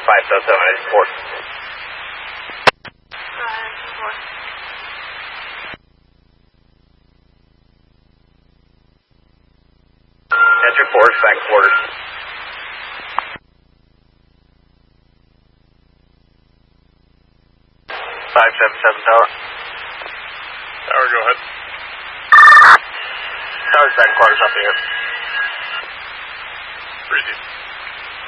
577, engine 4. Engine 4 is back quarters. 577 tower. Tower, go ahead. Tower's back quarters up here. Pretty deep.